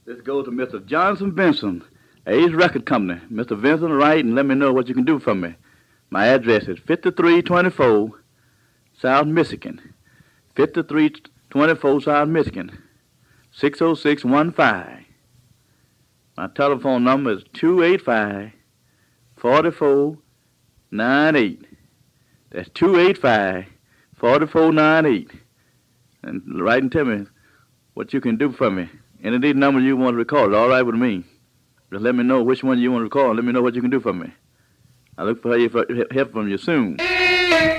Let's go to Mr. Johnson Benson, Ace Record Company. Mr. Benson, write and let me know what you can do for me. My address is 5324 South Michigan. 5324 South Michigan. 60615. My telephone number is 285-4498. That's 285-4498. And write and tell me what you can do for me. Any of these numbers you want to record, all right with me. Just let me know which one you want to record and let me know what you can do for me. I look for help from you soon.